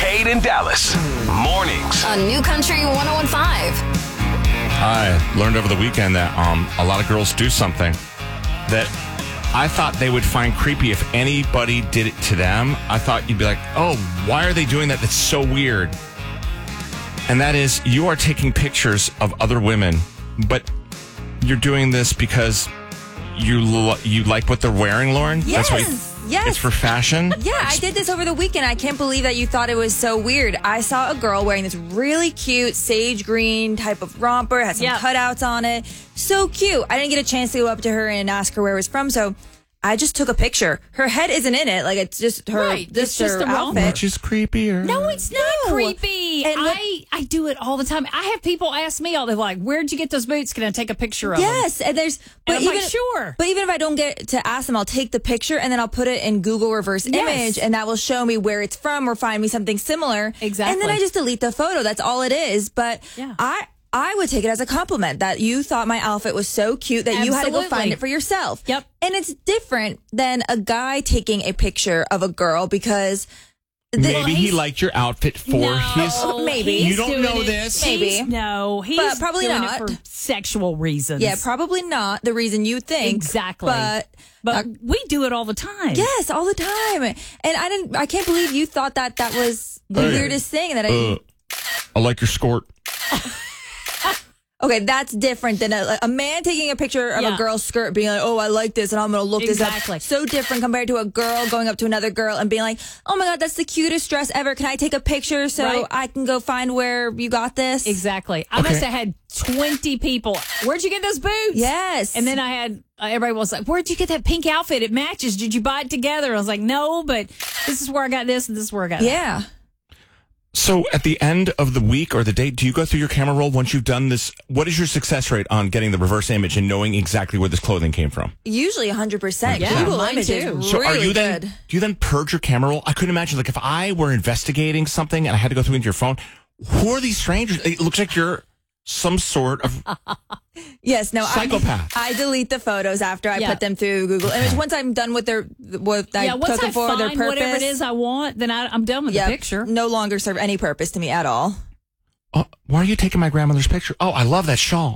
Spade and Dallas. Mornings. On New Country 101.5. I learned over the weekend that a lot of girls do something that I thought they would find creepy if anybody did it to them. I thought you'd be like, oh, why are they doing that? That's so weird. And that is, you are taking pictures of other women, but you're doing this because you like what they're wearing, Lauren? Yes. Yes. It's for fashion? Yeah, I did this over the weekend. I can't believe that you thought it was so weird. I saw a girl wearing this really cute sage green type of romper, had some cutouts on it. So cute. I didn't get a chance to go up to her and ask her where it was from, so I just took a picture. Her head isn't in it. Like, it's just her, Right. this It's just her the romper. outfit. Which is creepier. No, it's not creepy. And I do it all the time. I have people ask me all the like, "Where'd you get those boots? Can I take a picture of them?" Yes, and there's. And I'm like, sure. But even if I don't get to ask them, I'll take the picture and then I'll put it in Google reverse image, and that will show me where it's from or find me something similar. Exactly. And then I just delete the photo. That's all it is. But I would take it as a compliment that you thought my outfit was so cute that you had to go find it for yourself. Yep. And it's different than a guy taking a picture of a girl because Maybe he liked your outfit for his... Maybe. You don't know this? Maybe. No, he's But probably doing not. it for sexual reasons. Yeah, probably not the reason you think. Exactly. But we do it all the time. yes, all the time. And I can't believe you thought that was the weirdest thing that I like your skirt. Okay, that's different than a man taking a picture of a girl's skirt being like, oh, I like this and I'm going to look this up. So different compared to a girl going up to another girl and being like, oh my God, that's the cutest dress ever. Can I take a picture so I can go find where you got this? Exactly. I must have had 20 people. Where'd you get those boots? Yes. And then I had, everybody was like, where'd you get that pink outfit? It matches. Did you buy it together? I was like, no, but this is where I got this and this is where I got that. Yeah. So at the end of the week or the day, do you go through your camera roll once you've done this? What is your success rate on getting the reverse image and knowing exactly where this clothing came from? Usually 100%. Yeah, Google mine image too. is So really are you good. do you then purge your camera roll? I couldn't imagine, like, if I were investigating something and I had to go through into your phone, who are these strangers? It looks like you're some sort of Yes, no, psychopath. I delete the photos after I put them through Google Image. Once I'm done with what I once took I them for, their find purpose. whatever it is I want, then I'm done with the picture. No longer serve any purpose to me at all. Oh, why are you taking my grandmother's picture? Oh, I love that shawl.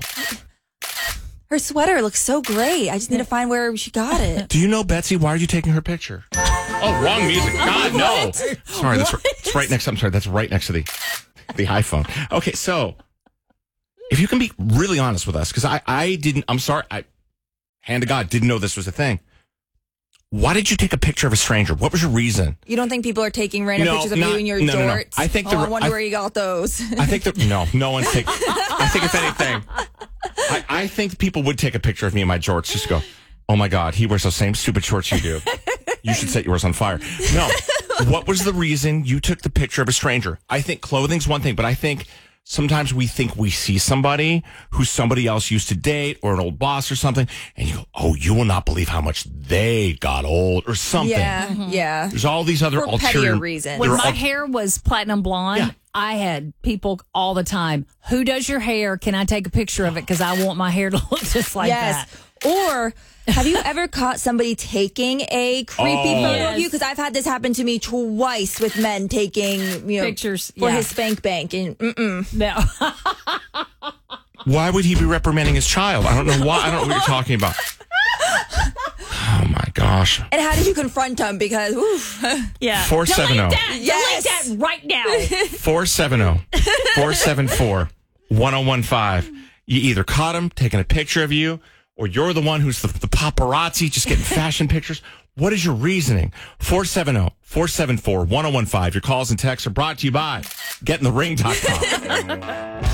Her sweater looks so great. I just need to find where she got it. Do you know, Betsy, why are you taking her picture? Oh, wrong music. God, no. Sorry, it's right next. I'm sorry, that's right next to the iPhone. Okay, so if you can be really honest with us, because I didn't, I'm sorry, hand to God, didn't know this was a thing. Why did you take a picture of a stranger? What was your reason? You don't think people are taking random pictures of you in your no. jorts? I think I wonder where you got those. I think no one's taking. I think if anything, I think people would take a picture of me in my jorts just to go, oh my God, he wears those same stupid shorts you do. You should set yours on fire. No. What was the reason you took the picture of a stranger? I think clothing's one thing, but I think sometimes we think we see somebody who somebody else used to date or an old boss or something, and you go, oh, you will not believe how much they got old or something. Yeah. There's all these other ulterior reasons. When my hair was platinum blonde, I had people all the time, who does your hair? Can I take a picture of it? Because I want my hair to look just like that. Or have you ever caught somebody taking a creepy photo of you? Because I've had this happen to me twice with men taking pictures for his spank bank. And No. Why would he be reprimanding his child? I don't know why. I don't know what you're talking about. Oh my gosh. And how did you confront him? Because, Yeah. 470. Delete that. Yes. Delete that right now. 470-474-1015. You either caught him taking a picture of you, or you're the one who's the paparazzi just getting fashion pictures. What is your reasoning? 470-474-1015. Your calls and texts are brought to you by GetInTheRing.com.